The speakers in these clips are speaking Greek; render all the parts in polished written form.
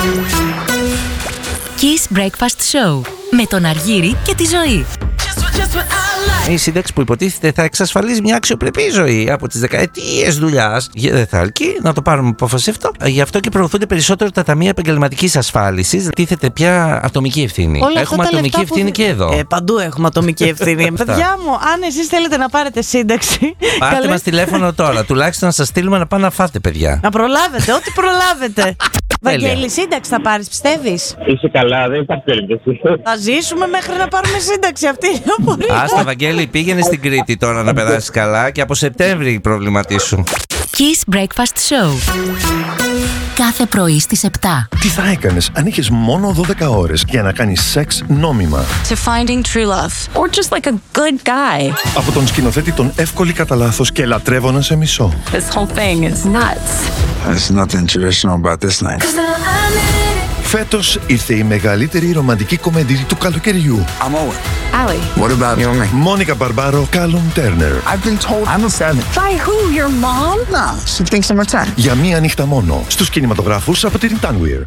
Kiss Breakfast Show με τον Αργύρη και τη Ζωή. Η σύνταξη που υποτίθεται θα εξασφαλίζει μια αξιοπρεπή ζωή από τις δεκαετίες δουλειάς δεν θα αρκεί να το πάρουμε απόφαση αυτό. Γι' αυτό και προωθούνται περισσότερο τα ταμεία επαγγελματικής ασφάλισης. Τίθεται πια ατομική ευθύνη. Όλα έχουμε ατομική ευθύνη και εδώ. Παντού έχουμε ατομική ευθύνη. Παιδιά μου, αν εσείς θέλετε να πάρετε σύνταξη, πάρτε μας τηλέφωνο τώρα. Τουλάχιστον να σας στείλουμε να πάνε να φάτε, παιδιά. Να προλάβετε, ό,τι προλάβετε. Βαγγέλη, σύνταξη θα πάρεις, πιστεύεις? Είσαι καλά, δεν υπάρχει περίπτωση. Θα ζήσουμε μέχρι να πάρουμε σύνταξη, αυτή είναι η απορία. Άστα, Βαγγέλη, πήγαινε στην Κρήτη τώρα να περάσεις καλά και από Σεπτέμβρη προβληματίσου. Kiss Breakfast Show. Κάθε πρωί στις 7. Τι θα έκανες αν είχες μόνο 12 ώρες για να κάνεις σεξ νόμιμα? To finding true love. Or just like a good guy. Από τον σκηνοθέτη τον Εύκολη κατά λάθος και Λατρεύω να σε μισώ. This whole thing is nuts. There's nothing traditional about this night. Φέτος ήρθε η μεγαλύτερη ρομαντική κομμεντή του καλοκαιριού. I'm Owen. Allie. What about you and me? Μόνικα Μπαρμπάρο, Κάλουμ Τέρνερ. I've been told I'm a 7. By who? Your mom? No, she thinks I'm a 10. Για μία νύχτα μόνο στους κινηματογράφους από την Tanweer.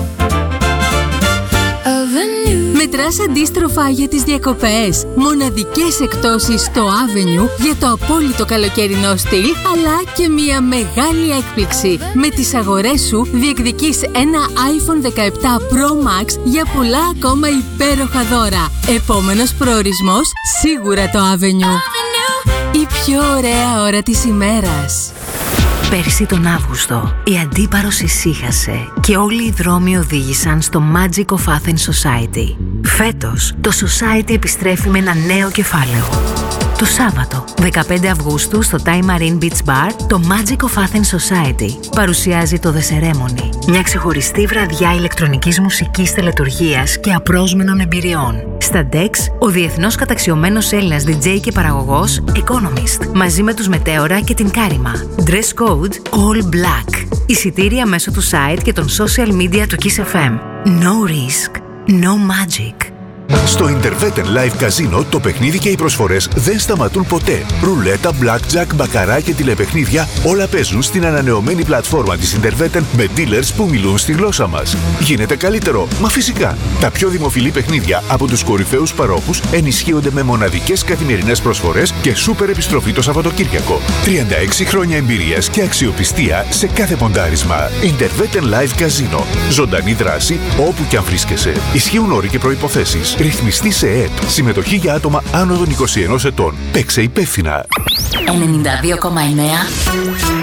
Μετράς αντίστροφα για τις διακοπές. Μοναδικές εκπτώσεις στο Avenue για το απόλυτο καλοκαιρινό στυλ, αλλά και μια μεγάλη έκπληξη. Με τις αγορές σου διεκδικείς ένα iPhone 17 Pro Max για πολλά ακόμα υπέροχα δώρα. Επόμενος προορισμός, σίγουρα το Avenue. Η πιο ωραία ώρα της ημέρας. Πέρσι τον Αύγουστο, η Αντίπαρος ησύχασε και όλοι οι δρόμοι οδήγησαν στο Magic of Athens Society. Φέτος, το Society επιστρέφει με ένα νέο κεφάλαιο. Το Σάββατο, 15 Αυγούστου, στο Time Marine Beach Bar, το Magic of Athens Society παρουσιάζει το The Ceremony, μια ξεχωριστή βραδιά ηλεκτρονικής μουσικής, τελετουργίας και απρόσμενων εμπειριών. Στα Dex, ο διεθνώς καταξιωμένος Έλληνας DJ και παραγωγός Economist, μαζί με τους Μετέωρα και την Κάριμα. Dress code All Black. Εισιτήρια μέσω του site και των social media του Kiss FM. No risk, no magic. Στο Intervetten Live Casino το παιχνίδι και οι προσφορές δεν σταματούν ποτέ. Ρουλέτα, blackjack, μπακαρά και τηλεπαιχνίδια όλα παίζουν στην ανανεωμένη πλατφόρμα της Intervetten με dealers που μιλούν στη γλώσσα μας. Γίνεται καλύτερο, μα φυσικά. Τα πιο δημοφιλή παιχνίδια από τους κορυφαίους παρόχους ενισχύονται με μοναδικές καθημερινές προσφορές και σούπερ επιστροφή το Σαββατοκύριακο. 36 χρόνια εμπειρίας και αξιοπιστία σε κάθε ποντάρισμα. Intervetten Live Casino. Ζωντανή δράση όπου κι αν βρίσκεσαι. Ισχύουν όροι και προϋποθέσεις. Ρυθμιστή σε ΕΕΠ. Συμμετοχή για άτομα άνω των 21 ετών. Παίξε υπεύθυνα. 92,9